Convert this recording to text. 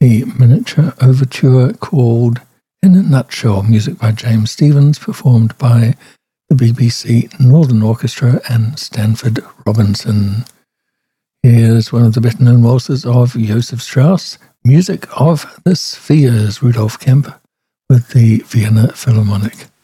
a miniature overture called In a Nutshell, music by James Stephens, performed by the BBC Northern Orchestra and Stanford Robinson. Here's one of the better-known waltzes of Joseph Strauss, music of the Spheres, Rudolf Kemp, with the Vienna Philharmonic.